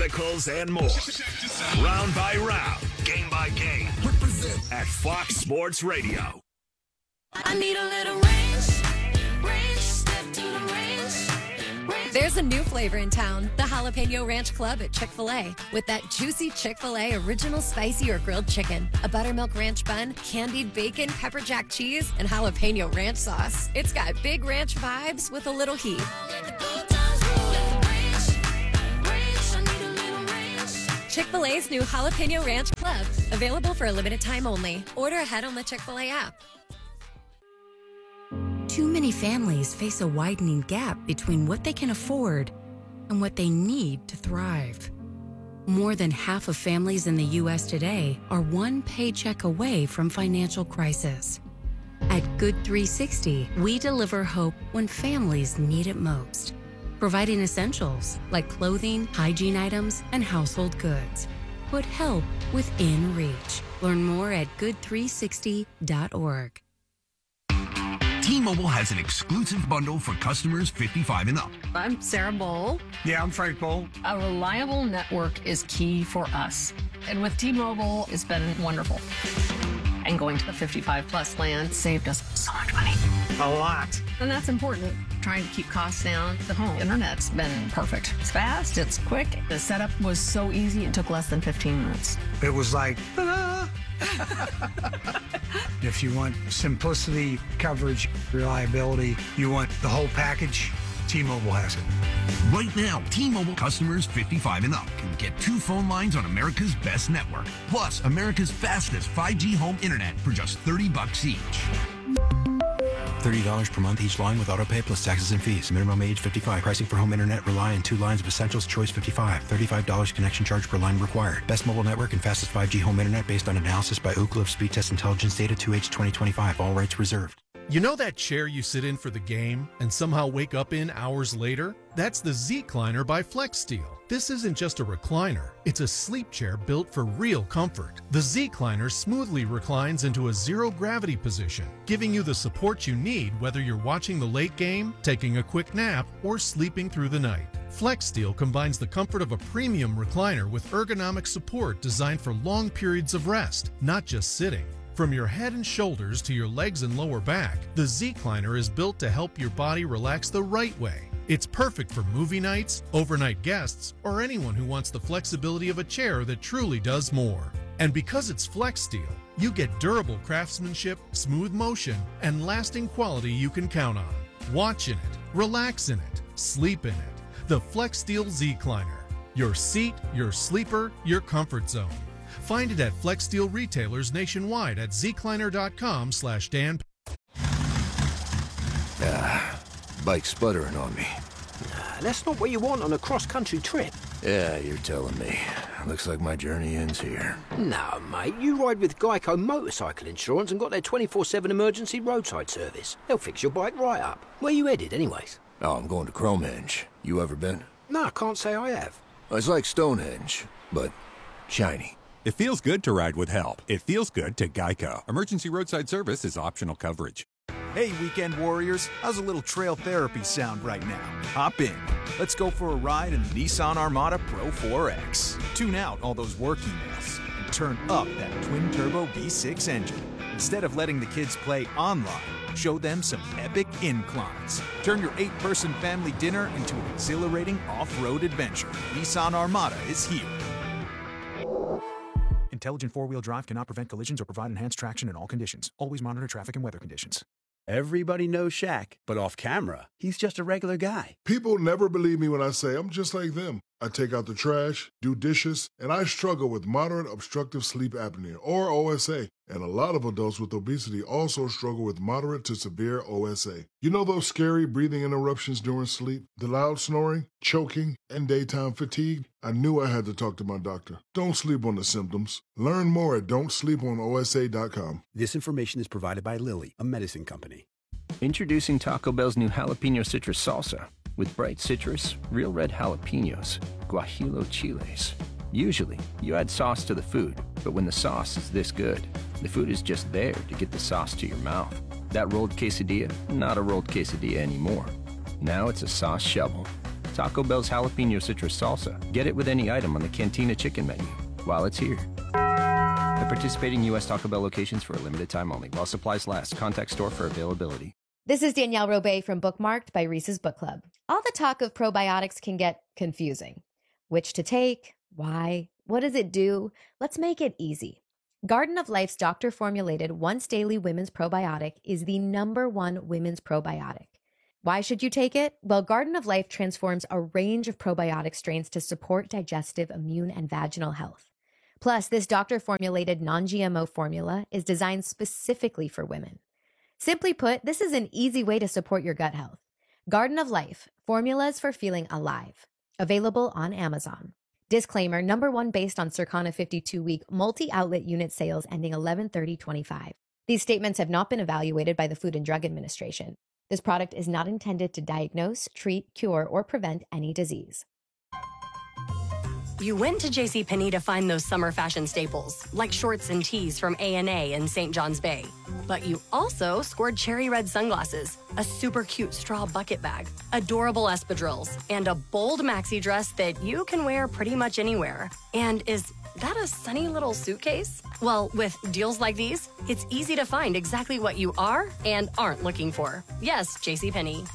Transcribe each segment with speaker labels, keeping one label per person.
Speaker 1: articles, and more. Round by round, game by game. At Fox Sports Radio.
Speaker 2: I need a little ranch, step to the ranch.
Speaker 3: There's a new flavor in town, the Jalapeno Ranch Club at Chick-fil-A. With that juicy Chick-fil-A original spicy or grilled chicken, a buttermilk ranch bun, candied bacon, pepper jack cheese, and jalapeno ranch sauce. It's got big ranch vibes with a little heat. Chick-fil-A's new Jalapeno Ranch Club. Available for a limited time only. Order ahead on the Chick-fil-A app.
Speaker 4: Too many families face a widening gap between what they can afford and what they need to thrive. More than half of families in the U.S. today are one paycheck away from financial crisis. At Good 360, we deliver hope when families need it most, providing essentials like clothing, hygiene items, and household goods. Put help within reach. Learn more at good360.org.
Speaker 5: T-Mobile has an exclusive bundle for customers 55 and up.
Speaker 6: I'm Sarah Bowl.
Speaker 7: Yeah, I'm Frank Bowl.
Speaker 6: A reliable network is key for us. And with T-Mobile, it's been wonderful. And going to the 55-plus plan saved us so much money.
Speaker 7: A lot.
Speaker 6: And that's important. Trying to keep costs down. The home internet's been perfect. It's fast, it's quick. The setup was so easy, it took less than 15 minutes.
Speaker 7: It was like, ta-da! If you want simplicity, coverage, reliability, you want the whole package, T-Mobile has it.
Speaker 5: Right now, T-Mobile customers 55 and up can get 2 phone lines on America's best network, plus America's fastest 5G home internet for just $30 each.
Speaker 8: $30 per month each line with autopay plus taxes and fees. Minimum age 55. Pricing for home internet rely on 2 lines of essentials. Choice 55. $35 connection charge per line required. Best mobile network and fastest 5G home internet based on analysis by Ookla of Speed Test Intelligence data 2H 2025. All rights reserved.
Speaker 9: You know that chair you sit in for the game and somehow wake up in hours later? That's the Z-Cliner by FlexSteel. This isn't just a recliner. It's a sleep chair built for real comfort. The Z-Cliner smoothly reclines into a zero-gravity position, giving you the support you need whether you're watching the late game, taking a quick nap, or sleeping through the night. FlexSteel combines the comfort of a premium recliner with ergonomic support designed for long periods of rest, not just sitting. From your head and shoulders to your legs and lower back, the Z-Cliner is built to help your body relax the right way. It's perfect for movie nights, overnight guests, or anyone who wants the flexibility of a chair that truly does more. And because it's FlexSteel, you get durable craftsmanship, smooth motion, and lasting quality you can count on. Watch in it, relax in it, sleep in it. The FlexSteel Z-Cliner. Your seat, your sleeper, your comfort zone. Find it at FlexSteel retailers nationwide at zcliner.com/Dan.
Speaker 10: Bike sputtering on me.
Speaker 11: That's not what you want on a cross-country trip.
Speaker 10: Yeah, you're telling me. Looks like my journey ends here.
Speaker 11: No, mate, you ride with Geico Motorcycle Insurance and got their 24/7 emergency roadside service. They'll fix your bike right up. Where you headed, anyways?
Speaker 10: Oh, I'm going to Cromenge. You ever been?
Speaker 11: No, I can't say I have.
Speaker 10: It's like Stonehenge, but shiny.
Speaker 12: It feels good to ride with help. It feels good to Geico. Emergency roadside service is optional coverage.
Speaker 13: Hey, weekend warriors, how's a little trail therapy sound right now? Hop in. Let's go for a ride in the Nissan Armada Pro 4X. Tune out all those work emails and turn up that twin-turbo V6 engine. Instead of letting the kids play online, show them some epic inclines. Turn your 8-person family dinner into an exhilarating off-road adventure. Nissan Armada is here. Intelligent four-wheel drive cannot prevent collisions or provide enhanced traction in all conditions. Always monitor traffic and weather conditions.
Speaker 14: Everybody knows Shaq, but off camera, he's just a regular guy.
Speaker 15: People never believe me when I say I'm just like them. I take out the trash, do dishes, and I struggle with moderate obstructive sleep apnea, or OSA. And a lot of adults with obesity also struggle with moderate to severe OSA. You know those scary breathing interruptions during sleep? The loud snoring, choking, and daytime fatigue? I knew I had to talk to my doctor. Don't sleep on the symptoms. Learn more at don'tsleeponosa.com.
Speaker 14: This information is provided by Lilly, a medicine company.
Speaker 16: Introducing Taco Bell's new jalapeno citrus salsa. With bright citrus, real red jalapenos, guajillo chiles. Usually, you add sauce to the food, but when the sauce is this good, the food is just there to get the sauce to your mouth. That rolled quesadilla, not a rolled quesadilla anymore. Now it's a sauce shovel. Taco Bell's jalapeno citrus salsa. Get it with any item on the Cantina chicken menu while it's here. At participating U.S. Taco Bell locations for a limited time only. While supplies last. Contact store for availability.
Speaker 17: This is Danielle Robay from Bookmarked by Reese's Book Club. All the talk of probiotics can get confusing. Which to take? Why? What does it do? Let's make it easy. Garden of Life's doctor-formulated once-daily women's probiotic is the #1 women's probiotic. Why should you take it? Well, Garden of Life transforms a range of probiotic strains to support digestive, immune, and vaginal health. Plus, this doctor-formulated non-GMO formula is designed specifically for women. Simply put, this is an easy way to support your gut health. Garden of Life, formulas for feeling alive. Available on Amazon. Disclaimer, #1 based on Circana 52-week multi-outlet unit sales ending 11/30/25. These statements have not been evaluated by the Food and Drug Administration. This product is not intended to diagnose, treat, cure, or prevent any disease.
Speaker 18: You went to JCPenney to find those summer fashion staples, like shorts and tees from A&A in St. John's Bay. But you also scored cherry red sunglasses, a super cute straw bucket bag, adorable espadrilles, and a bold maxi dress that you can wear pretty much anywhere. And is that a sunny little suitcase? Well, with deals like these, it's easy to find exactly what you are and aren't looking for. Yes, JCPenney.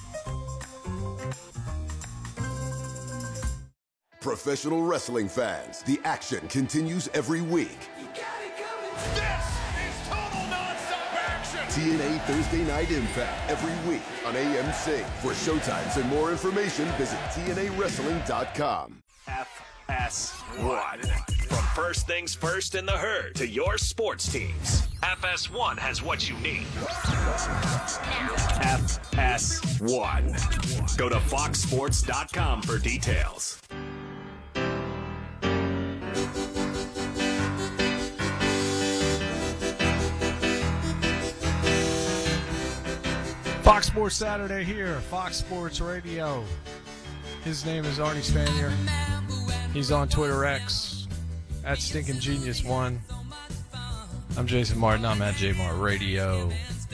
Speaker 19: Professional wrestling fans, the action continues every week.
Speaker 1: This is total nonstop action.
Speaker 19: TNA Thursday Night Impact every week on AMC. For showtimes and more information, visit TNAWrestling.com.
Speaker 1: FS1. From first things first in the herd to your sports teams, FS1 has what you need. FS1. Go to FoxSports.com for details.
Speaker 20: Fox Sports Saturday here, Fox Sports Radio. His name is Arnie Spanier. He's on Twitter X at StinkingGenius1. I'm Jason Martin. I'm at JMart Radio.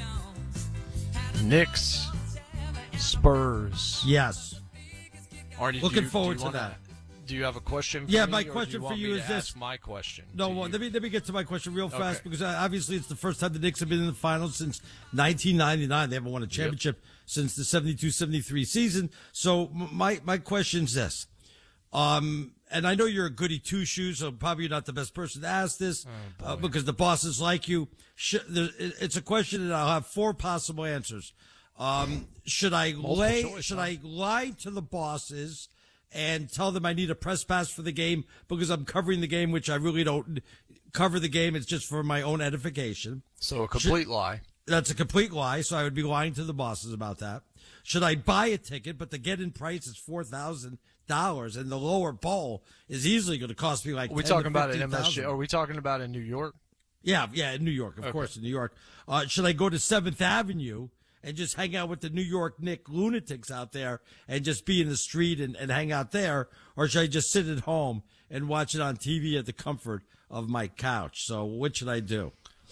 Speaker 20: Knicks, Spurs.
Speaker 21: Yes.
Speaker 20: Arnie,
Speaker 21: looking forward to that.
Speaker 20: Do you have a question for
Speaker 21: me? Yeah, my
Speaker 20: or
Speaker 21: question
Speaker 20: do you
Speaker 21: for you
Speaker 20: want me
Speaker 21: is
Speaker 20: to
Speaker 21: this.
Speaker 20: ask my question.
Speaker 21: No, well, let me get to my question real fast
Speaker 20: Okay.
Speaker 21: because obviously it's the first time the Knicks have been in the finals since 1999. They haven't won a championship since the 72-73 season. So my question's this. And I know you're a goody two-shoes, so probably you're not the best person to ask this because the bosses like you. It's a question that I'll have 4 possible answers. Should I lie to the bosses and tell them I need a press pass for the game because I'm covering the game, which I really don't cover the game. It's just for my own edification.
Speaker 20: So a complete lie.
Speaker 21: That's a complete lie, so I would be lying to the bosses about that. Should I buy a ticket, but the get-in price is $4,000, and the lower bowl is easily going to cost me like $10,000
Speaker 20: Are we
Speaker 21: to
Speaker 20: talking about in
Speaker 21: $15,000.
Speaker 20: MSG? Are we talking about in New York?
Speaker 21: Yeah, in New York, of course, in New York. Should I go to 7th Avenue and just hang out with the New York Knicks lunatics out there and just be in the street and hang out there? Or should I just sit at home and watch it on TV at the comfort of my couch? So what should I do?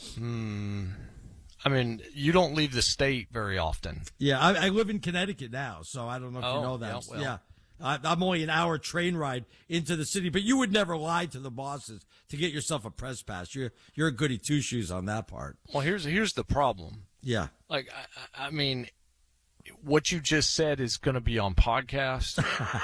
Speaker 20: I mean, you don't leave the state very often.
Speaker 21: Yeah, I live in Connecticut now, so I don't know if you know that.
Speaker 20: Yeah.
Speaker 21: I'm only an hour train ride into the city, but you would never lie to the bosses to get yourself a press pass. You're a goody two-shoes on that part.
Speaker 20: Well, here's the problem.
Speaker 21: Yeah.
Speaker 20: Like, I mean, what you just said is going to be on podcast.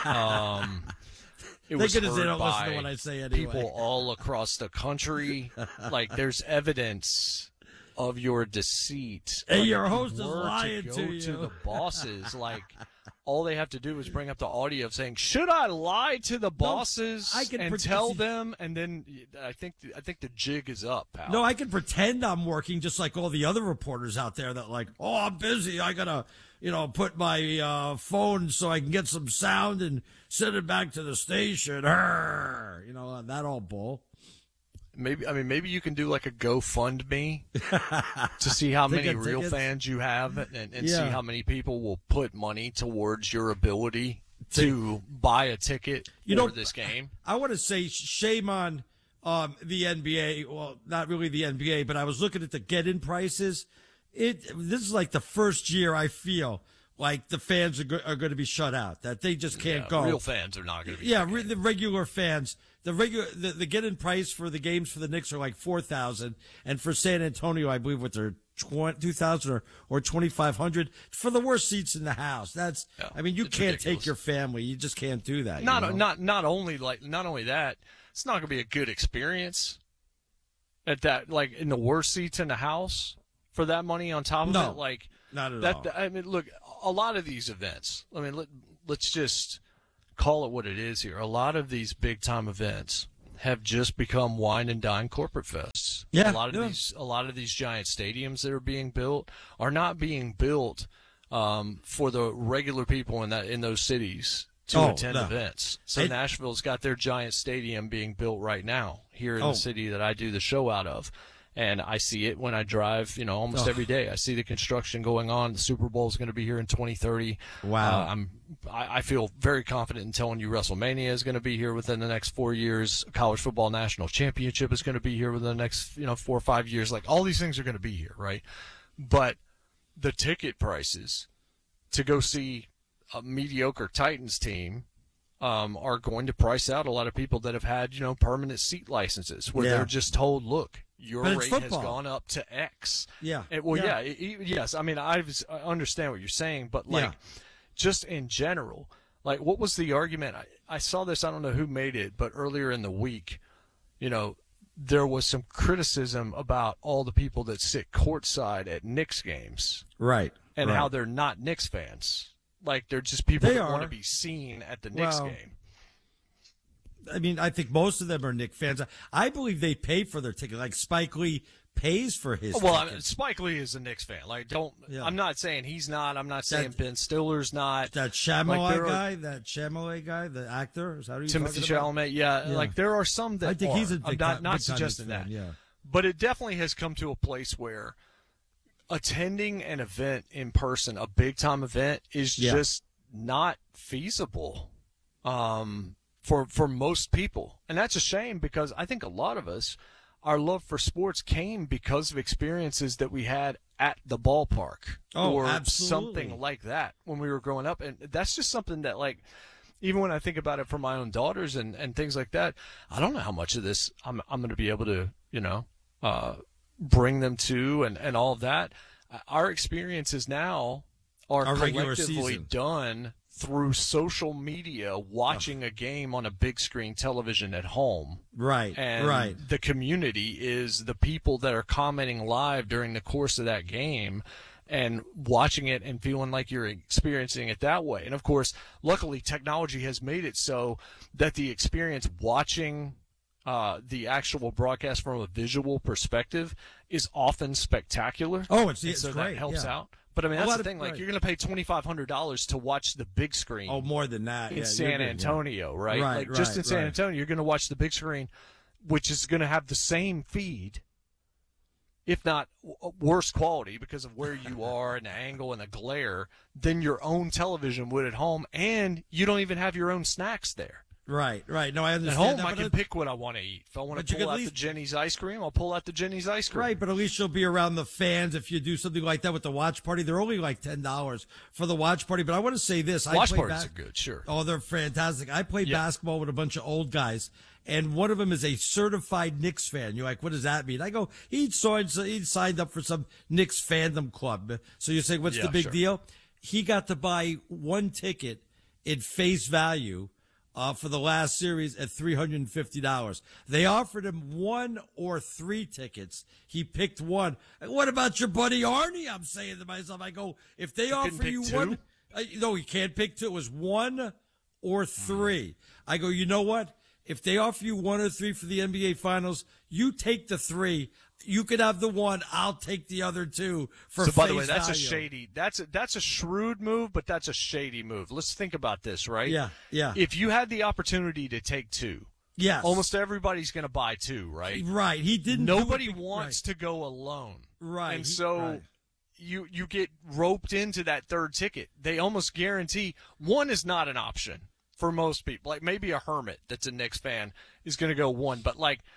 Speaker 20: It was
Speaker 21: Thank goodness they
Speaker 20: heard
Speaker 21: don't listen to
Speaker 20: by
Speaker 21: what I say anyway.
Speaker 20: people all across the country. Like, there's evidence of your deceit.
Speaker 21: Hey,
Speaker 20: Like,
Speaker 21: your
Speaker 20: if you
Speaker 21: host is
Speaker 20: were
Speaker 21: lying
Speaker 20: to
Speaker 21: to
Speaker 20: go
Speaker 21: you.
Speaker 20: to the bosses. Like, all they have to do is bring up the audio of saying, "Should I lie to the bosses and tell them?" And then I think the jig is up, pal.
Speaker 21: No, I can pretend I'm working just like all the other reporters out there that like, oh, I'm busy. I gotta, put my phone so I can get some sound and send it back to the station. That all bull.
Speaker 20: Maybe you can do like a GoFundMe to see how many real fans you have and see how many people will put money towards your ability to buy a ticket for this game.
Speaker 21: I want to say shame on the NBA. Well, not really the NBA, but I was looking at the get-in prices. This is like the first year I feel like the fans are going to be shut out, that they just can't go.
Speaker 20: Real fans are not going to be.
Speaker 21: Yeah, the regular fans. The get-in price for the games for the Knicks are like $4,000, and for San Antonio, I believe, what they're $2,000 or $2,500 for the worst seats in the house. That's, I mean, you can't
Speaker 20: ridiculous.
Speaker 21: take your family. You just can't do that.
Speaker 20: Not only that, it's not going to be a good experience at that, like in the worst seats in the house for that money on top of it. Like
Speaker 21: not at all.
Speaker 20: I mean, look, a lot of these events. I mean, let's just call it what it is here. A lot of these big time events have just become wine and dine corporate fests.
Speaker 21: Yeah,
Speaker 20: a lot of these giant stadiums that are being built are not being built for the regular people in those cities to attend events. So Nashville's got their giant stadium being built right now here in the city that I do the show out of. And I see it when I drive, almost every day. I see the construction going on. The Super Bowl is going to be here in 2030.
Speaker 21: Wow.
Speaker 20: I feel very confident in telling you WrestleMania is going to be here within the next 4 years. College Football National Championship is going to be here within the next, 4 or 5 years. Like, all these things are going to be here, right? But the ticket prices to go see a mediocre Titans team are going to price out a lot of people that have had, permanent seat licenses where they're just told, look, your rate has gone up to X.
Speaker 21: Yeah.
Speaker 20: Yes. I mean, I understand what you're saying, but just in general, like, what was the argument? I saw this. I don't know who made it, but earlier in the week, there was some criticism about all the people that sit courtside at Knicks games,
Speaker 21: right?
Speaker 20: And how they're not Knicks fans. Like, they're just people that want to be seen at the Knicks game.
Speaker 21: I mean, I think most of them are Knicks fans. I believe they pay for their ticket. Like, Spike Lee pays for his ticket.
Speaker 20: Spike Lee is a Knicks fan. Like, I'm not saying he's not. I'm not saying Ben Stiller's not.
Speaker 21: That Chalamet guy, the actor, is that who you're
Speaker 20: Timothy
Speaker 21: Chalamet.
Speaker 20: Yeah, like, there are some that
Speaker 21: I think he's a big
Speaker 20: I'm not suggesting that.
Speaker 21: Fan, yeah.
Speaker 20: But it definitely has come to a place where attending an event in person, a big-time event, is just not feasible for most people. And that's a shame, because I think a lot of us, our love for sports came because of experiences that we had at the ballpark or something like that when we were growing up. And that's just something that, like, even when I think about it for my own daughters and things like that, I don't know how much of this I'm going to be able to, bring them to and all of that. Our experiences now are collectively done through social media, watching a game on a big screen television at home.
Speaker 21: Right,
Speaker 20: and the community is the people that are commenting live during the course of that game and watching it and feeling like you're experiencing it that way. And, of course, luckily technology has made it so that the experience watching the actual broadcast from a visual perspective is often spectacular.
Speaker 21: Oh, it's
Speaker 20: so
Speaker 21: great.
Speaker 20: That helps out. But, I mean, that's the thing. Like, you're going to pay $2,500 to watch the big screen.
Speaker 21: Oh, more than that.
Speaker 20: In San Antonio, right? Like, just in San Antonio, you're going to watch the big screen, which is going to have the same feed, if not worse quality because of where you are and the angle and the glare, than your own television would at home. And you don't even have your own snacks there.
Speaker 21: Right. No, I understand.
Speaker 20: At home,
Speaker 21: that,
Speaker 20: I can pick what I want to eat. If I want to pull out the Jenny's ice cream, I'll pull out the Jenny's ice cream.
Speaker 21: Right, but at least you'll be around the fans if you do something like that with the watch party. They're only like $10 for the watch party. But I want to say this.
Speaker 20: Watch parties are good, sure.
Speaker 21: Oh, they're fantastic. I play basketball with a bunch of old guys, and one of them is a certified Knicks fan. You're like, what does that mean? I go, he signed up for some Knicks fandom club. So you say, what's the big deal? He got to buy one ticket in face value for the last series at $350. They offered him 1 or 3 tickets. He picked one. What about your buddy Arnie? I'm saying to myself, I go, if they offer you one, no, he can't pick 2. It was 1 or 3. I go, you know what? If they offer you 1 or 3 for the NBA Finals, you take the 3. You could have the 1. I'll take the other 2 for face value. So, by the way,
Speaker 20: that's a shady. That's a shrewd move, but that's a shady move. Let's think about this, right?
Speaker 21: Yeah.
Speaker 20: If you had the opportunity to take 2,
Speaker 21: yes,
Speaker 20: almost everybody's going to buy 2, right?
Speaker 21: Right. He didn't.
Speaker 20: Nobody wants to go alone,
Speaker 21: right?
Speaker 20: And so you get roped into that 3rd ticket. They almost guarantee 1 is not an option for most people. Like, maybe a hermit that's a Knicks fan is going to go 1, but like,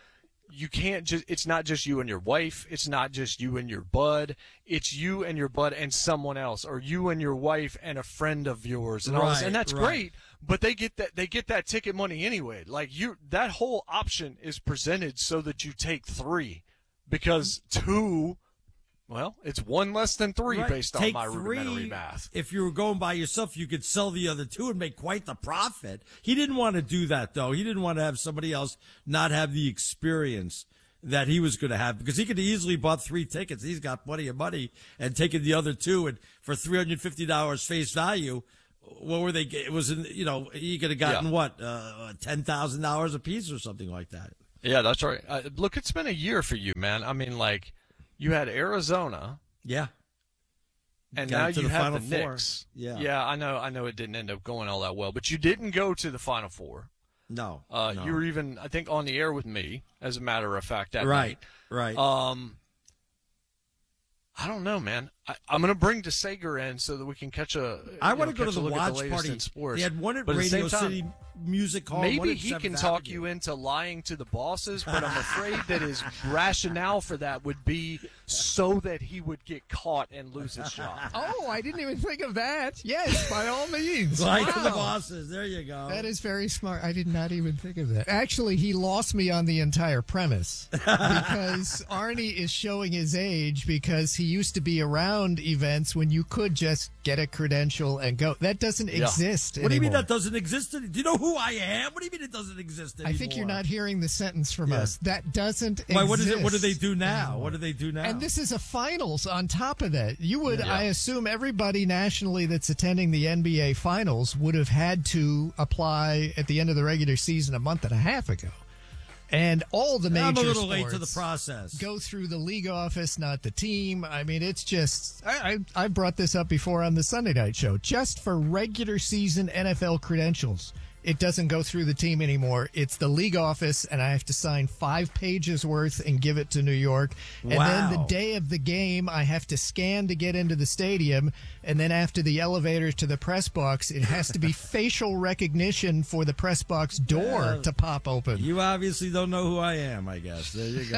Speaker 20: you can't just, it's not just you and your wife. It's not just you and your bud. It's you and your bud and someone else, or you and your wife and a friend of yours, and all this. And that's great, but they get that ticket money anyway. Like that whole option is presented so that you take 3, because 2, well, it's 1 less than 3 based on my rudimentary math.
Speaker 21: If you were going by yourself, you could sell the other 2 and make quite the profit. He didn't want to do that, though. He didn't want to have somebody else not have the experience that he was going to have, because he could have easily bought 3 tickets. He's got plenty of money, and taken the other 2, and for $350 face value, what were they? It was, he could have gotten $10,000 a piece or something like that.
Speaker 20: Yeah, that's right. Look, it's been a year for you, man. I mean, like, you had Arizona.
Speaker 21: Yeah.
Speaker 20: And now you have the
Speaker 21: Four.
Speaker 20: Knicks.
Speaker 21: Yeah.
Speaker 20: Yeah, I know it didn't end up going all that well, but you didn't go to the Final Four.
Speaker 21: No.
Speaker 20: You were even, I think, on the air with me, as a matter of fact, that
Speaker 21: night.
Speaker 20: Right. I don't know, man. I'm going to bring DeSager in so that we can catch a.
Speaker 21: I want to go to the
Speaker 20: watch
Speaker 21: watch party.
Speaker 20: Sports.
Speaker 21: They had one at
Speaker 20: but
Speaker 21: Radio
Speaker 20: at the same
Speaker 21: City Music Hall.
Speaker 20: Maybe he can talk you into lying to the bosses, but I'm afraid that his rationale for that would be so that he would get caught and lose his job.
Speaker 2: Oh, I didn't even think of that. Yes, by all means.
Speaker 21: Lie to the bosses. There you go.
Speaker 2: That is very smart. I did not even think of that. Actually, he lost me on the entire premise because Arnie is showing his age, because he used to be around events when you could just get a credential and go. That doesn't exist anymore.
Speaker 21: What do you mean that doesn't exist? Do you know who I am? What do you mean it doesn't exist anymore?
Speaker 2: I think you're not hearing the sentence from us. That doesn't
Speaker 21: Why,
Speaker 2: exist.
Speaker 21: what is it? What do they do now? Anymore. What do they do now?
Speaker 2: And this is a finals on top of that. You would, I assume, everybody nationally that's attending the NBA finals would have had to apply at the end of the regular season a month and a half ago. And all the major
Speaker 21: I'm a little
Speaker 2: sports
Speaker 21: late to the process.
Speaker 2: Go through the league office, not the team. I mean, it's just, I brought this up before on the Sunday night show. Just for regular season NFL credentials, it doesn't go through the team anymore. It's the league office, and I have to sign 5 pages worth and give it to New York. And then the day of the game, I have to scan to get into the stadium. And then after the elevator to the press box, it has to be facial recognition for the press box door to pop open.
Speaker 21: You obviously don't know who I am, I guess. There you go.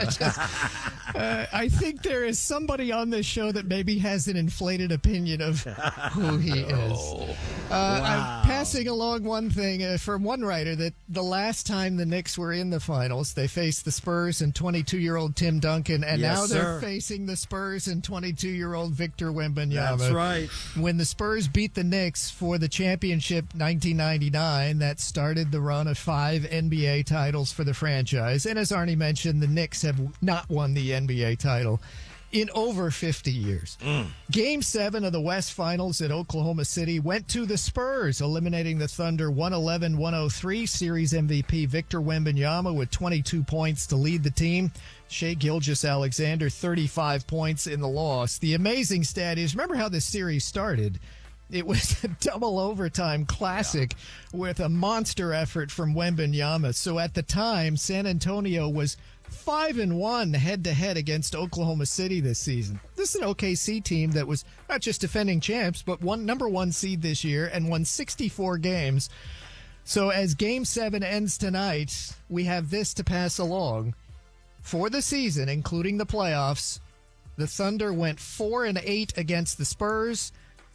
Speaker 2: I think there is somebody on this show that maybe has an inflated opinion of who he is. I'm passing along one thing from one writer, that the last time the Knicks were in the finals, they faced the Spurs and 22-year-old Tim Duncan, and now they're facing the Spurs and 22-year-old Victor Wembanyama.
Speaker 21: That's right.
Speaker 2: When the Spurs beat the Knicks for the championship 1999, that started the run of 5 NBA titles for the franchise. And as Arnie mentioned, the Knicks have not won the NBA title in over 50 years. Game 7 of the West Finals at Oklahoma City went to the Spurs, eliminating the Thunder 111-103. Series MVP Victor Wembanyama with 22 points to lead the team. Shai Gilgeous-Alexander, 35 points in the loss. The amazing stat is, remember how this series started? It was a double overtime classic with a monster effort from Wembanyama. So at the time, San Antonio was 5-1 head-to-head against Oklahoma City this season. This is an OKC team that was not just defending champs, but number 1 seed this year and won 64 games. So as Game 7 ends tonight, we have this to pass along. For the season, including the playoffs, the Thunder went 4-8 against the Spurs,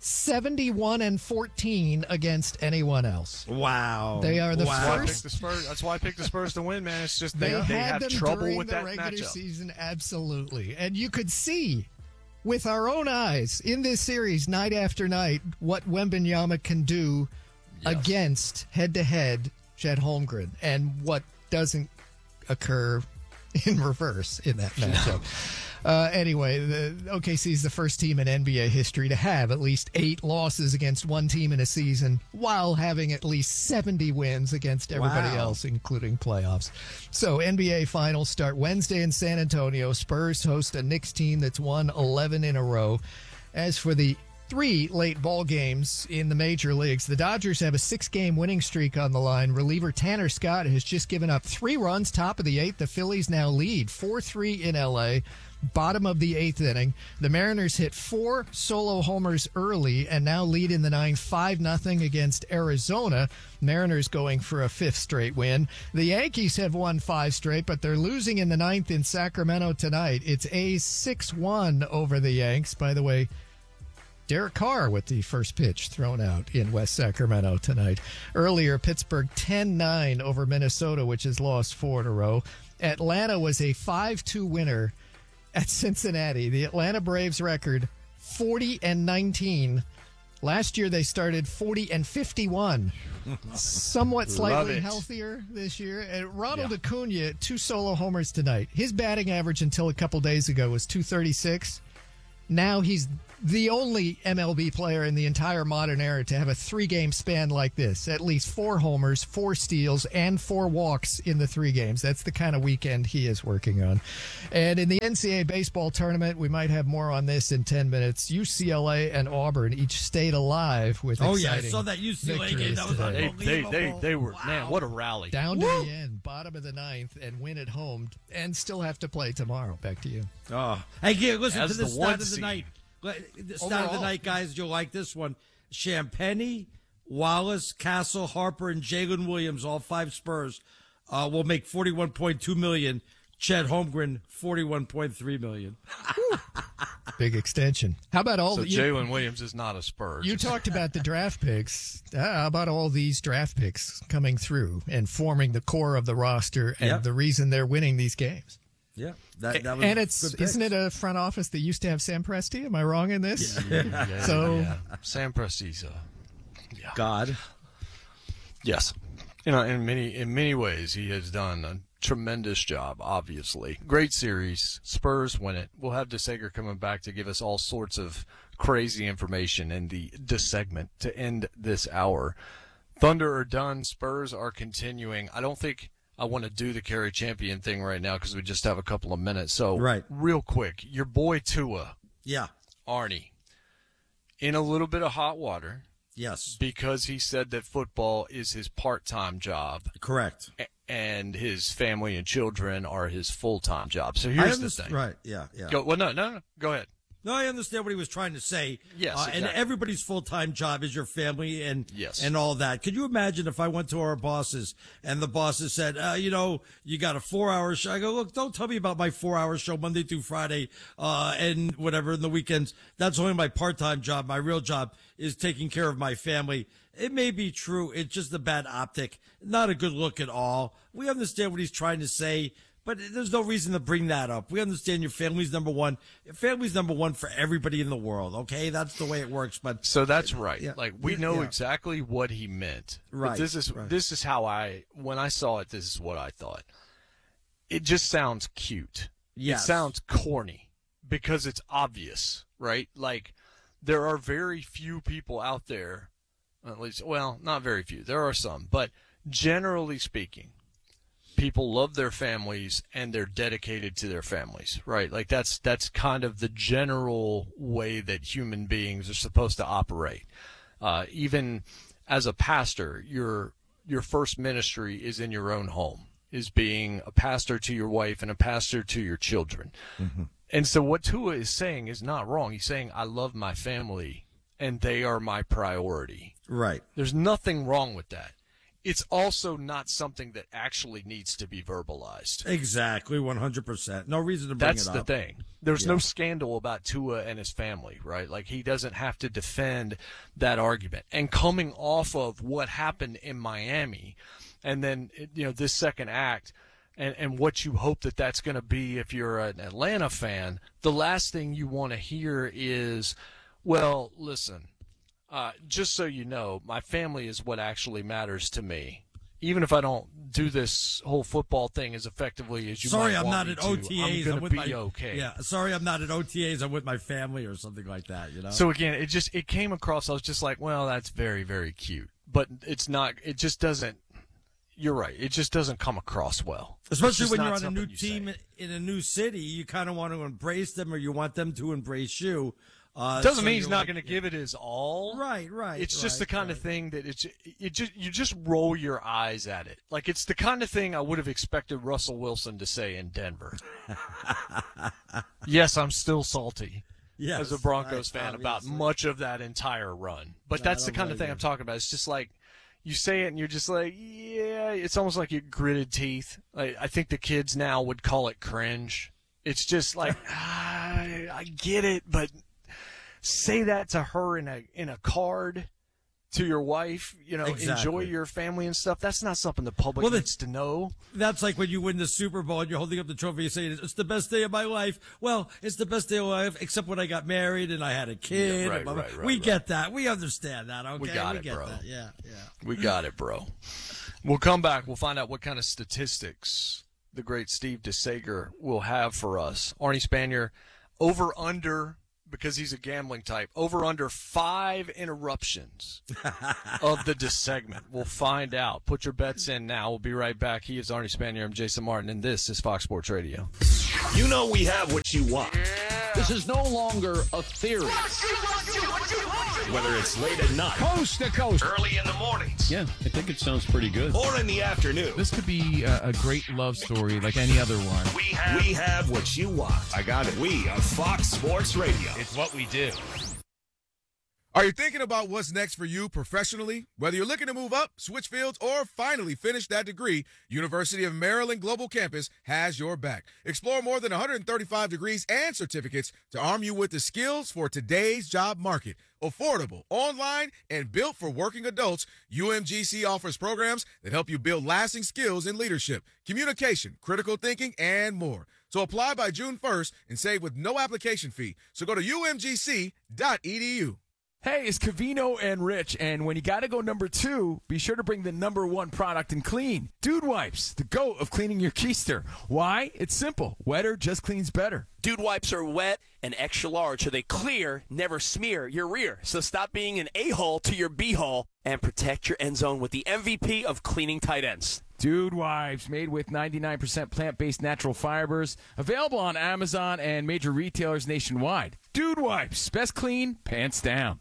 Speaker 2: 71-14 against anyone else.
Speaker 21: Wow.
Speaker 2: They are the first.
Speaker 20: That's why I picked the Spurs to win, man. It's just they
Speaker 2: had
Speaker 20: have
Speaker 2: them
Speaker 20: trouble
Speaker 2: during
Speaker 20: with
Speaker 2: the
Speaker 20: that
Speaker 2: regular
Speaker 20: matchup.
Speaker 2: season, absolutely. And you could see with our own eyes in this series, night after night, what Wembanyama can do against head-to-head Chet Holmgren, and what doesn't occur in reverse in that matchup. Anyway, the OKC is the first team in NBA history to have at least 8 losses against one team in a season, while having at least 70 wins against everybody else, including playoffs. So NBA Finals start Wednesday in San Antonio. Spurs host a Knicks team that's won 11 in a row. As for the 3 late ball games in the major leagues, the Dodgers have a 6-game winning streak on the line. Reliever Tanner Scott has just given up 3 runs, top of the 8th. The Phillies now lead 4-3 in L.A. Bottom of the 8th inning, the Mariners hit 4 solo homers early and now lead in the 9th 5-0 against Arizona. Mariners going for a 5th straight win. The Yankees have won 5 straight, but they're losing in the 9th in Sacramento tonight. It's A's 6-1 over the Yanks. By the way, Derek Carr with the first pitch thrown out in West Sacramento tonight. Earlier, Pittsburgh 10-9 over Minnesota, which has lost 4 in a row. Atlanta was a 5-2 winner at Cincinnati. The Atlanta Braves record 40-19. Last year they started 40-51. Somewhat slightly healthier this year. And Ronald Acuna, 2 solo homers tonight. His batting average until a couple days ago was .236. Now he's the only MLB player in the entire modern era to have a 3-game span like this. At least 4 homers, 4 steals, and 4 walks in the 3 games. That's the kind of weekend he is working on. And in the NCAA baseball tournament, we might have more on this in 10 minutes. UCLA and Auburn each stayed alive with exciting
Speaker 21: I saw that UCLA game. That was unbelievable.
Speaker 20: They were, man, what a rally.
Speaker 2: Down to the end, bottom of the 9th, and win at home, and still have to play tomorrow. Back to you.
Speaker 21: Oh, hey, listen
Speaker 20: As
Speaker 21: to the
Speaker 20: the
Speaker 21: start
Speaker 20: one
Speaker 21: of the
Speaker 20: seed.
Speaker 21: night. The start of the night, guys, you'll like this one. Champagny, Wallace, Castle, Harper, and Jalen Williams, all 5 Spurs, will make $41.2 million. Chet Holmgren, $41.3 million.
Speaker 2: Big extension. How about all
Speaker 20: so
Speaker 2: the
Speaker 20: Jalen Williams is not a Spur.
Speaker 2: You talked about the draft picks. How about all these draft picks coming through and forming the core of the roster and the reason they're winning these games?
Speaker 21: Yeah, that was
Speaker 2: and isn't
Speaker 21: it
Speaker 2: it a front office that used to have Sam Presti? Am I wrong in this?
Speaker 20: Yeah. Sam Presti's
Speaker 21: God.
Speaker 20: Yes, in many ways he has done a tremendous job. Obviously, great series. Spurs win it. We'll have DeSager coming back to give us all sorts of crazy information in the segment to end this hour. Thunder are done. Spurs are continuing. I don't think I want to do the Carry Champion thing right now because we just have a couple of minutes. So, real quick, your boy Tua.
Speaker 21: Yeah.
Speaker 20: Arnie. In a little bit of hot water.
Speaker 21: Yes.
Speaker 20: Because he said that football is his part-time job.
Speaker 21: Correct.
Speaker 20: And his family and children are his full-time job. So here's the thing.
Speaker 21: Right, yeah.
Speaker 20: No. Go ahead.
Speaker 21: No, I understand what he was trying to say.
Speaker 20: Yes, exactly.
Speaker 21: And everybody's full-time job is your family and
Speaker 20: yes.
Speaker 21: and all that. Could you imagine if I went to our bosses and the bosses said, you got a 4-hour show? I go, look, don't tell me about my 4-hour show Monday through Friday and whatever in the weekends. That's only my part-time job. My real job is taking care of my family. It may be true. It's just a bad optic. Not a good look at all. We understand what he's trying to say. But there's no reason to bring that up. We understand your family's number one. Your family's number one for everybody in the world, okay? That's the way it works. But
Speaker 20: so that's right.
Speaker 21: Yeah,
Speaker 20: like we know exactly what he meant.
Speaker 21: Right.
Speaker 20: But this is how when I saw it, this is what I thought. It just sounds cute.
Speaker 21: Yes.
Speaker 20: It sounds corny because it's obvious, right? Like there are very few people out there, at least, well, not very few. There are some, but generally speaking, people love their families and they're dedicated to their families, right? Like that's kind of the general way that human beings are supposed to operate. Even as a pastor, your first ministry is in your own home, is being a pastor to your wife and a pastor to your children. Mm-hmm. And so what Tua is saying is not wrong. He's saying, I love my family and they are my priority.
Speaker 21: Right.
Speaker 20: There's nothing wrong with that. It's also not something that actually needs to be verbalized.
Speaker 21: Exactly, 100%. No reason to bring it up.
Speaker 20: That's the thing. There's no scandal about Tua and his family, right? Like, he doesn't have to defend that argument. And coming off of what happened in Miami, and then, this second act, and what you hope that that's going to be if you're an Atlanta fan, the last thing you want to hear is, well, listen, just so you know, my family is what actually matters to me. Even if I don't do this whole football thing as effectively as you might want me to.
Speaker 21: Sorry, I'm not at OTAs.
Speaker 20: I'm going to be okay.
Speaker 21: Yeah, sorry, I'm not at OTAs. I'm with my family or something like that,
Speaker 20: So again, it came across, I was just like, well, that's very, very cute. But it's not, it just doesn't, you're right, it just doesn't come across well.
Speaker 21: Especially when you're on a new team in a new city, you kind of want to embrace them or you want them to embrace you.
Speaker 20: Doesn't mean he's not going to give it his all.
Speaker 21: Right.
Speaker 20: It's just the kind of thing that you just roll your eyes at it. Like, it's the kind of thing I would have expected Russell Wilson to say in Denver. Yes, I'm still salty as a Broncos fan about much of that entire run. But that's the kind of thing I'm talking about. It's just like, you say it and you're just like, yeah, it's almost like you gritted teeth. I think the kids now would call it cringe. It's just like, I get it, but say that to her in a card to your wife, Enjoy your family and stuff. That's not something the public needs to know.
Speaker 21: That's like when you win the Super Bowl and you're holding up the trophy and saying, it's the best day of my life. Well, it's the best day of my life, except when I got married and I had a kid.
Speaker 20: Yeah, right,
Speaker 21: we get that. We understand that, okay?
Speaker 20: We got it,
Speaker 21: get
Speaker 20: bro.
Speaker 21: That. Yeah.
Speaker 20: We got it, bro. We'll come back. We'll find out what kind of statistics the great Steve DeSager will have for us. Arnie Spanier, over-under, because he's a gambling type, over-under 5 interruptions of the segment. We'll find out. Put your bets in now. We'll be right back. He is Arnie Spanier. I'm Jason Martin, and this is Fox Sports Radio.
Speaker 1: You know we have what you want.
Speaker 3: This is no longer a theory.
Speaker 1: Whether it's late at night,
Speaker 3: coast to coast,
Speaker 1: early in the mornings.
Speaker 22: Yeah, I think it sounds pretty good.
Speaker 1: Or in the afternoon.
Speaker 23: This could be a great love story like any other one.
Speaker 1: We have what you want.
Speaker 23: I got it.
Speaker 1: We are Fox Sports Radio.
Speaker 23: It's what we do.
Speaker 24: Are you thinking about what's next for you professionally? Whether you're looking to move up, switch fields, or finally finish that degree, University of Maryland Global Campus has your back. Explore more than 135 degrees and certificates to arm you with the skills for today's job market. Affordable, online, and built for working adults, UMGC offers programs that help you build lasting skills in leadership, communication, critical thinking, and more. So apply by June 1st and save with no application fee. So go to umgc.edu.
Speaker 25: Hey, it's Covino and Rich, and when you gotta go number 2, be sure to bring the number 1 product in clean. Dude Wipes, the GOAT of cleaning your keister. Why? It's simple. Wetter just cleans better.
Speaker 26: Dude Wipes are wet and extra large, so they clear, never smear your rear. So stop being an a-hole to your b-hole and protect your end zone with the MVP of cleaning tight ends.
Speaker 25: Dude Wipes, made with 99% plant-based natural fibers. Available on Amazon and major retailers nationwide. Dude Wipes, best clean, pants down.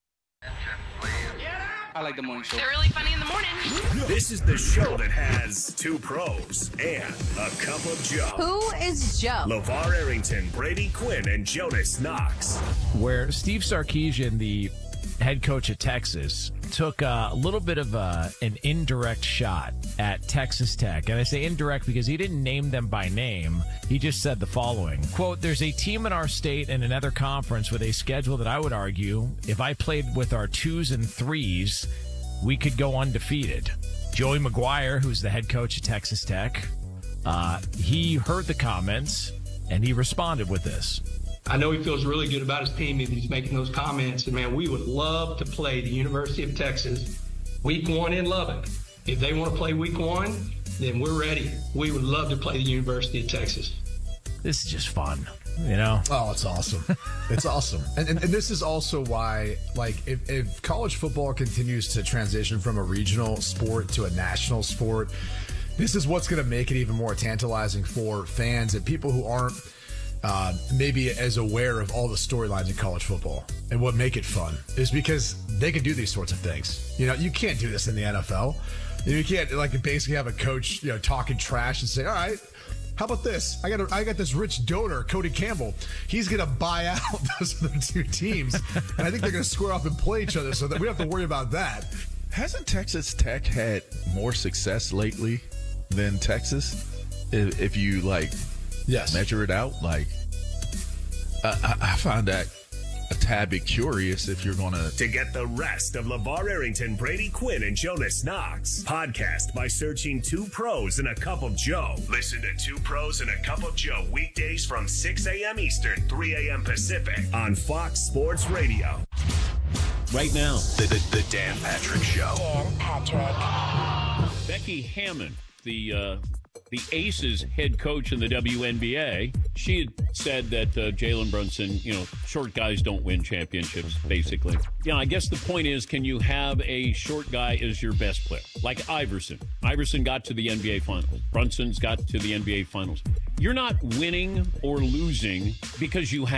Speaker 27: I like the morning show.
Speaker 28: They're really funny in the morning.
Speaker 1: This is the show that has 2 pros and a cup of Joe.
Speaker 28: Who is Joe?
Speaker 1: LeVar Arrington, Brady Quinn, and Jonas Knox.
Speaker 29: Where Steve Sarkisian, the head coach of Texas, took a little bit of an indirect shot at Texas Tech. And I say indirect because he didn't name them by name. He just said the following, quote, "There's a team in our state and another conference with a schedule that I would argue, if I played with our 2s and 3s, we could go undefeated." Joey McGuire, who's the head coach of Texas Tech, he heard the comments and he responded with this.
Speaker 30: I know he feels really good about his team if he's making those comments. And, man, we would love to play the University of Texas week 1 in Lubbock. If they want to play week 1, then we're ready. We would love to play the University of Texas.
Speaker 29: This is just fun, you know?
Speaker 31: Oh, it's awesome. It's awesome. And this is also why, like, if college football continues to transition from a regional sport to a national sport, this is what's going to make it even more tantalizing for fans and people who aren't maybe as aware of all the storylines in college football. And what make it fun is because they can do these sorts of things. You know, you can't do this in the NFL. You can't, like, basically have a coach, talking trash and say, all right, how about this? I got this rich donor, Cody Campbell. He's going to buy out those other 2 teams. And I think they're going to square off and play each other so that we don't have to worry about that.
Speaker 32: Hasn't Texas Tech had more success lately than Texas? If you, measure it out, I find that a tad bit curious if you're going to
Speaker 1: get the rest of LeVar Arrington, Brady Quinn, and Jonas Knox. Podcast by searching 2 Pros and a Cup of Joe. Listen to 2 Pros and a Cup of Joe weekdays from 6 a.m. Eastern, 3 a.m. Pacific on Fox Sports Radio.
Speaker 33: Right now,
Speaker 1: the Dan Patrick Show.
Speaker 33: Dan Patrick. Becky Hammon, the Aces head coach in the WNBA, she had said that Jalen Brunson, short guys don't win championships, basically. I guess the point is, can you have a short guy as your best player? Like Iverson. Iverson got to the NBA Finals. Brunson's got to the NBA Finals. You're not winning or losing because you have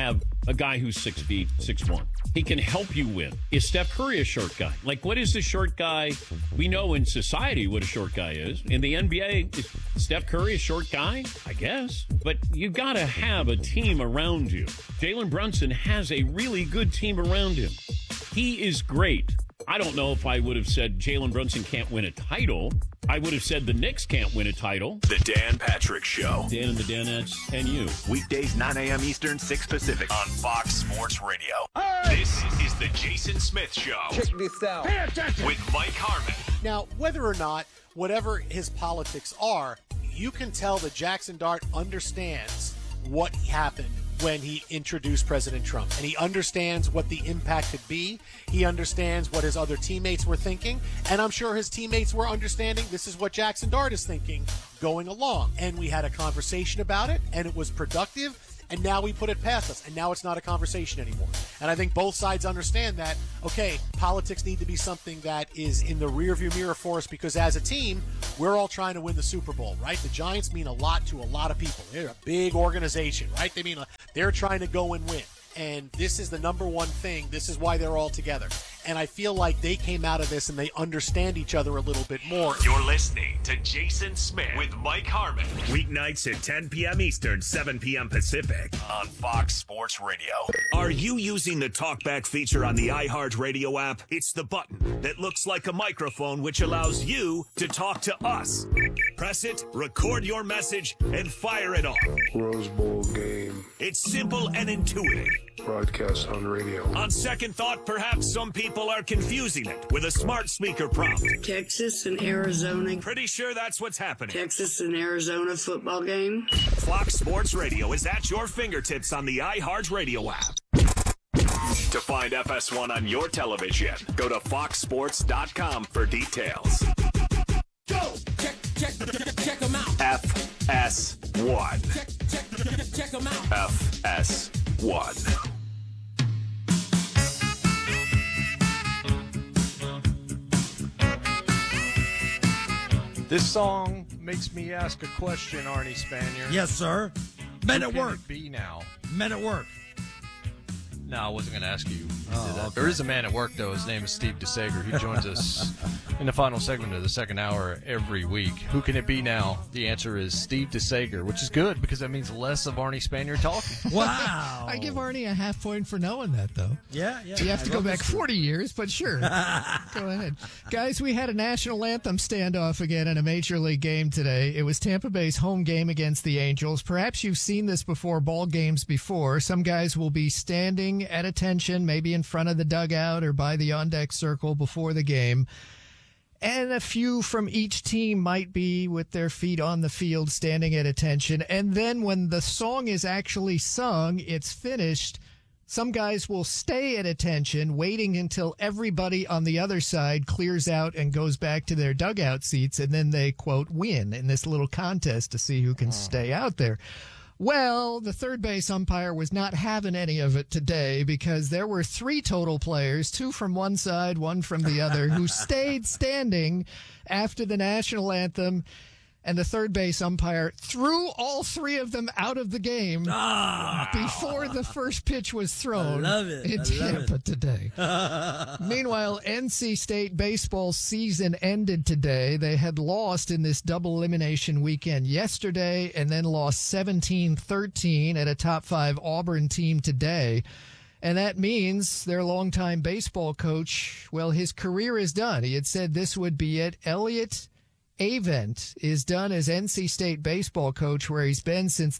Speaker 33: a guy who's 6 feet, 6'1". He can help you win. Is Steph Curry a short guy? Like, what is the short guy? We know in society what a short guy is. In the NBA, is Steph Curry a short guy? I guess. But you got to have a team around you. Jalen Brunson has a really good team around him. He is great. I don't know if I would have said Jalen Brunson can't win a title. I would have said the Knicks can't win a title.
Speaker 1: The Dan Patrick Show.
Speaker 33: Dan and the Danettes and you.
Speaker 1: Weekdays, 9 a.m. Eastern, 6 Pacific. On Fox Sports Radio. This is the Jason Smith Show.
Speaker 4: Check this out. Pay attention.
Speaker 1: With Mike Harmon.
Speaker 4: Now, whether or not, whatever his politics are, you can tell that Jackson Dart understands what happened when he introduced President Trump. And he understands what the impact could be. He understands what his other teammates were thinking. And I'm sure his teammates were understanding this is what Jackson Dart is thinking going along. And we had a conversation about it, and it was productive. And now we put it past us, and now it's not a conversation anymore. And I think both sides understand that, okay, politics need to be something that is in the rearview mirror for us, because as a team, we're all trying to win the Super Bowl, right? The Giants mean a lot to a lot of people. They're a big organization, right? They're trying to go and win. And this is the number one thing. This is why they're all together. And I feel like they came out of this and they understand each other a little bit more.
Speaker 1: You're listening to Jason Smith with Mike Harmon. Weeknights at 10 p.m. Eastern, 7 p.m. Pacific on Fox Sports Radio. Are you using the TalkBack feature on the iHeartRadio app? It's the button that looks like a microphone, which allows you to talk to us. Press it, record your message, and fire it off.
Speaker 5: Rose Bowl game.
Speaker 1: It's simple and intuitive.
Speaker 5: Broadcast on radio.
Speaker 1: On second thought, perhaps some people are confusing it with a smart speaker prompt.
Speaker 6: Texas and Arizona.
Speaker 1: Pretty sure that's what's happening.
Speaker 6: Texas and Arizona football game.
Speaker 1: Fox Sports Radio is at your fingertips on the iHeartRadio app. To find FS1 on your television, go to foxsports.com for details.
Speaker 4: Go! Check them out.
Speaker 1: FS1.
Speaker 4: Check them out.
Speaker 1: FS1.
Speaker 20: This song makes me ask a question, Arnie Spanier.
Speaker 21: Yes, sir. Men at work.
Speaker 20: Who can it be now?
Speaker 21: Men at work.
Speaker 20: No, I wasn't going to ask you.
Speaker 21: Okay.
Speaker 20: There is a man at work, though. His name is Steve DeSager. He joins us in the final segment of the second hour every week. Who can it be now? The answer is Steve DeSager, which is good because that means less of Arnie Spanier talking.
Speaker 21: Wow.
Speaker 2: I give Arnie a half point for knowing that, though.
Speaker 21: Yeah.
Speaker 2: You have to go back 40 years, but sure. Go ahead. Guys, we had a national anthem standoff again in a Major League game today. It was Tampa Bay's home game against the Angels. Perhaps you've seen this before, ball games before. Some guys will be standing at attention, maybe in front of the dugout or by the on-deck circle before the game. And a few from each team might be with their feet on the field standing at attention. And then when the song is actually sung, it's finished, some guys will stay at attention, waiting until everybody on the other side clears out and goes back to their dugout seats, and then they, quote, win in this little contest to see who can stay out there. Well, the third base umpire was not having any of it today because there were 3 total players, 2 from one side, 1 from the other, who stayed standing after the national anthem, and the third base umpire threw all 3 of them out of the game before the first pitch was thrown in Tampa today. Meanwhile, NC State baseball season ended today. They had lost in this double elimination weekend yesterday and then lost 17-13 at a top 5 Auburn team today. And that means their longtime baseball coach, well, his career is done. He had said this would be it. Elliott Avent is done as NC State baseball coach, where he's been since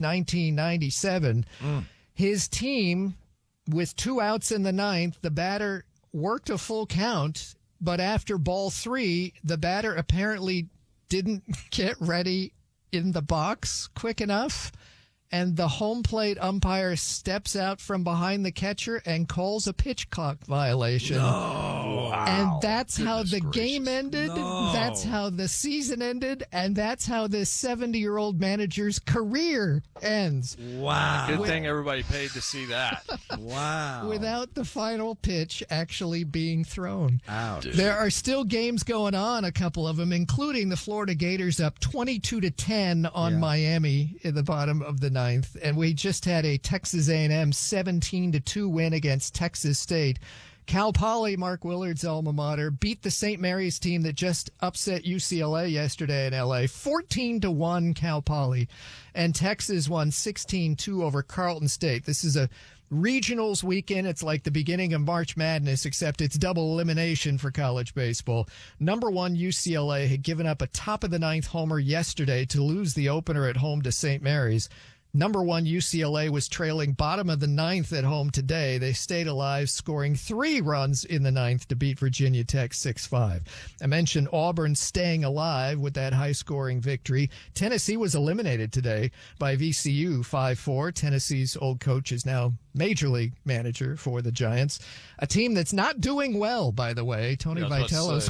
Speaker 2: 1997. His team, with 2 outs in the 9th, the batter worked a full count, but after ball 3, the batter apparently didn't get ready in the box quick enough, and the home plate umpire steps out from behind the catcher and calls a pitch clock violation.
Speaker 21: No.
Speaker 2: Wow. And that's how the game ended. No. That's how the season ended. And that's how this 70-year-old manager's career ends.
Speaker 21: Wow.
Speaker 20: Good thing everybody paid to see that.
Speaker 21: Wow.
Speaker 2: Without the final pitch actually being thrown.
Speaker 21: Ouch.
Speaker 2: There are still games going on, a couple of them, including the Florida Gators up 22-10 on Miami in the bottom of the 9th. ninth, and we just had a Texas A&M 17-2 win against Texas State. Cal Poly, Mark Willard's alma mater, beat the St. Mary's team that just upset UCLA yesterday in L.A. 14-1 Cal Poly. And Texas won 16-2 over Carleton State. This is a regionals weekend. It's like the beginning of March Madness, except it's double elimination for college baseball. Number 1 UCLA had given up a top-of-the-ninth homer yesterday to lose the opener at home to St. Mary's. Number 1 UCLA was trailing bottom of the ninth at home today. They stayed alive, scoring 3 runs in the ninth to beat Virginia Tech 6-5. I mentioned Auburn staying alive with that high-scoring victory. Tennessee was eliminated today by VCU 5-4. Tennessee's old coach is now Major League manager for the Giants. A team that's not doing well, by the way. Tony Vitello's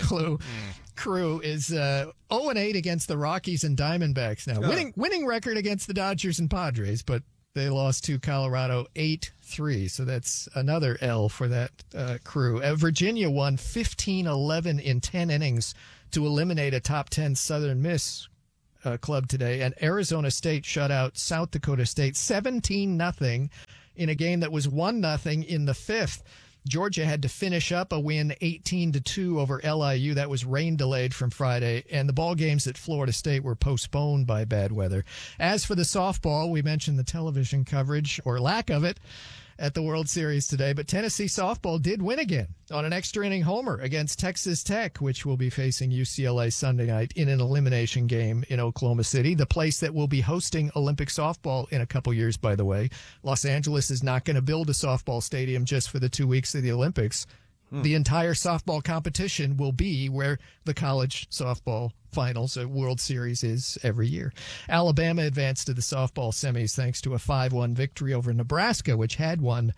Speaker 2: crew is 0-8 against the Rockies and Diamondbacks now. Winning record against the Dodgers and Padres, but they lost to Colorado 8-3. So that's another L for that crew. Virginia won 15-11 in 10 innings to eliminate a top 10 Southern Miss club today. And Arizona State shut out South Dakota State 17-0 in a game that was 1-0 in the fifth. Georgia had to finish up a win 18-2 over LIU. That was rain delayed from Friday, and the ball games at Florida State were postponed by bad weather. As for the softball, we mentioned the television coverage, or lack of it, at the World Series today, but Tennessee softball did win again on an extra inning homer against Texas Tech, which will be facing UCLA Sunday night in an elimination game in Oklahoma City, the place that will be hosting Olympic softball in a couple years, by the way. Los Angeles is not going to build a softball stadium just for the 2 weeks of the Olympics. The entire softball competition will be where the college softball finals, a World Series, is every year. Alabama advanced to the softball semis thanks to a 5-1 victory over Nebraska, which had won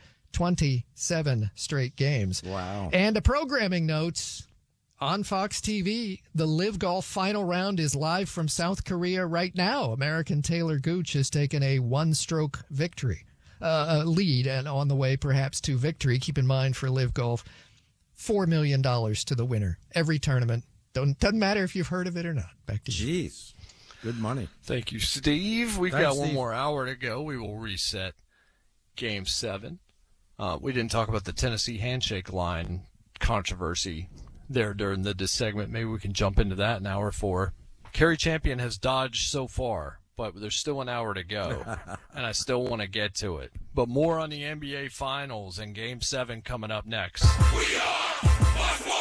Speaker 2: 27 straight games.
Speaker 21: Wow.
Speaker 2: And a programming note, on Fox TV, the Live Golf final round is live from South Korea right now. American Taylor Gooch has taken a one-stroke victory lead and on the way perhaps to victory. Keep in mind for Live Golf, $4 million to the winner every tournament. Doesn't matter if you've heard of it or not. Back to you.
Speaker 21: Jeez. Good money.
Speaker 20: Thank you, Steve. We've got one more hour to go. We will reset Game 7. We didn't talk about the Tennessee handshake line controversy there during this segment. Maybe we can jump into that in hour 4. Kerry Champion has dodged so far, but there's still an hour to go, and I still want to get to it. But more on the NBA Finals and Game 7 coming up next.
Speaker 7: We are Fox Sports!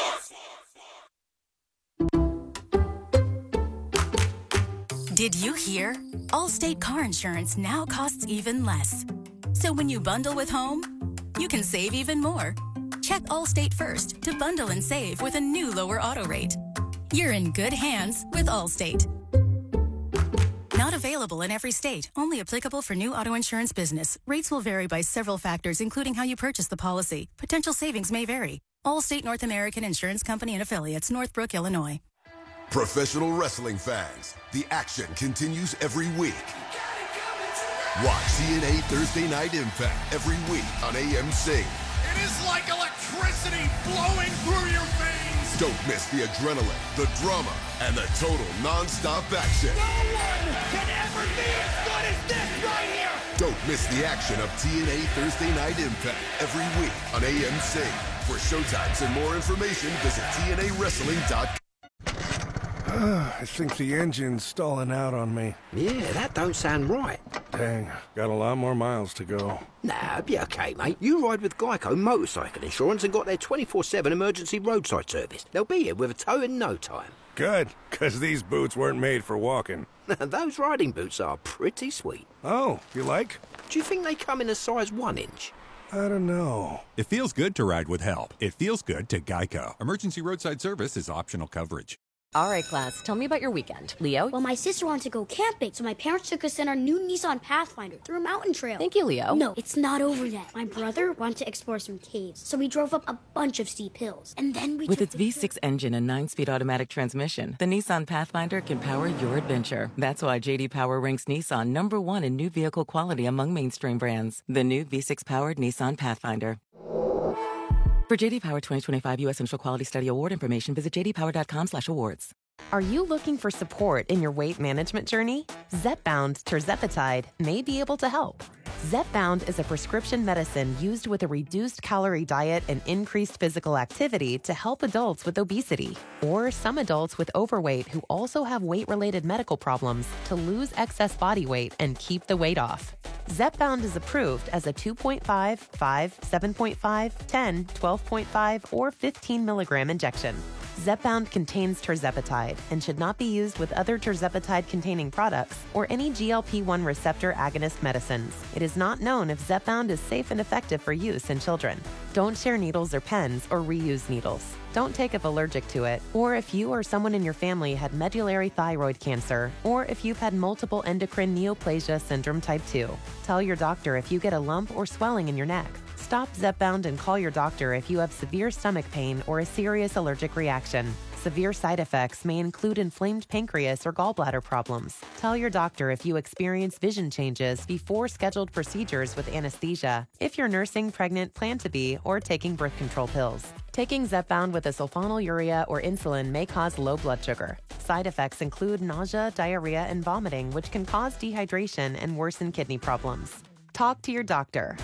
Speaker 8: Did you hear? Allstate car insurance now costs even less. So when you bundle with home, you can save even more. Check Allstate first to bundle and save with a new lower auto rate. You're in good hands with Allstate. Not available in every state. Only applicable for new auto insurance business. Rates will vary by several factors, including how you purchase the policy. Potential savings may vary. Allstate North American Insurance Company and Affiliates, Northbrook, Illinois.
Speaker 19: Professional wrestling fans, the action continues every week. Watch TNA Thursday Night Impact every week on AMC.
Speaker 7: It is like electricity flowing through your veins.
Speaker 19: Don't miss the adrenaline, the drama, and the total non-stop action.
Speaker 7: No one can ever be as good as this right here.
Speaker 19: Don't miss the action of TNA Thursday Night Impact every week on AMC. For showtimes and more information, visit TNAWrestling.com.
Speaker 9: I think the engine's stalling out on me.
Speaker 10: Yeah, that don't sound right.
Speaker 9: Dang, got a lot more miles to go.
Speaker 10: Nah, be okay, mate. You ride with Geico Motorcycle Insurance and got their 24/7 emergency roadside service. They'll be here with a tow in no time.
Speaker 9: Good, because these boots weren't made for walking.
Speaker 10: Those riding boots are pretty sweet.
Speaker 9: Oh, you like?
Speaker 10: Do you think they come in a size 1 inch?
Speaker 9: I don't know.
Speaker 11: It feels good to ride with help. It feels good to Geico. Emergency roadside service is optional coverage.
Speaker 18: All right, class, tell me about your weekend. Leo?
Speaker 12: Well, my sister wanted to go camping, so my parents took us in our new Nissan Pathfinder through a mountain trail.
Speaker 18: Thank you, Leo.
Speaker 12: No, it's not over yet. My brother wanted to explore some caves, so we drove up a bunch of steep hills. And then we
Speaker 13: With its V6 engine and 9-speed automatic transmission, the Nissan Pathfinder can power your adventure. That's why J.D. Power ranks Nissan #1 in new vehicle quality among mainstream brands. The new V6-powered Nissan Pathfinder. For J.D. Power 2025 U.S. Initial Quality Study Award information, visit jdpower.com/awards.
Speaker 3: Are you looking for support in your weight management journey? Zepbound tirzepatide may be able to help. Zepbound is a prescription medicine used with a reduced calorie diet and increased physical activity to help adults with obesity or some adults with overweight who also have weight-related medical problems to lose excess body weight and keep the weight off. Zepbound is approved as a 2.5, 5, 7.5, 10, 12.5, or 15 milligram injection. Zepbound contains tirzepatide and should not be used with other tirzepatide-containing products or any GLP-1 receptor agonist medicines. It is not known if Zepbound is safe and effective for use in children. Don't share needles or pens or reuse needles. Don't take if allergic to it, or if you or someone in your family had medullary thyroid cancer, or if you've had multiple endocrine neoplasia syndrome type 2. Tell your doctor if you get a lump or swelling in your neck. Stop Zepbound and call your doctor if you have severe stomach pain or a serious allergic reaction. Severe side effects may include inflamed pancreas or gallbladder problems. Tell your doctor if you experience vision changes before scheduled procedures with anesthesia, if you're nursing, pregnant, plan to be, or taking birth control pills. Taking Zepbound with a sulfonylurea or insulin may cause low blood sugar. Side effects include nausea, diarrhea, and vomiting, which can cause dehydration and worsen kidney problems. Talk to your doctor.